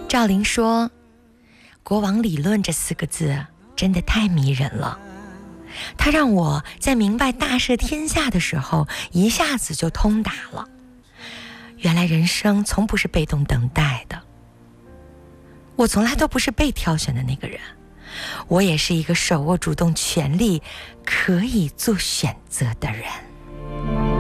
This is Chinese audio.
赵琳说，国王理论这4个字真的太迷人了，它让我在明白大赦天下的时候一下子就通达了。原来人生从不是被动等待的，我从来都不是被挑选的那个人，我也是一个手握主动权利可以做选择的人。